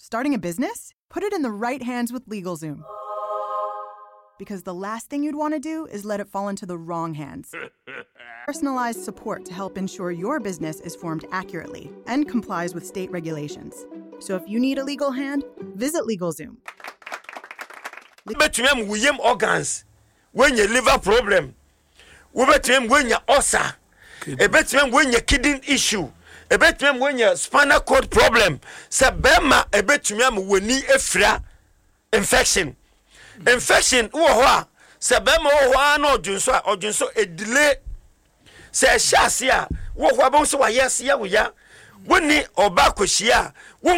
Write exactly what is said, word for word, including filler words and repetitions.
Starting a business? Put it in the right hands with LegalZoom. Because the last thing you'd want to do is let it fall into the wrong hands. Personalized support to help ensure your business is formed accurately and complies with state regulations. So if you need a legal hand, visit LegalZoom. Between William organs, when your liver problem, we between when your ulcer, a between when your kidney issue, a between when your spinal cord problem, Sabema, a between when you efra infection. Infection, oh, Sabema, oh, no, Junso, or Junso, a delay. Say, Shasia, what was so, yes, yeah, we are. When ni Obakoshia,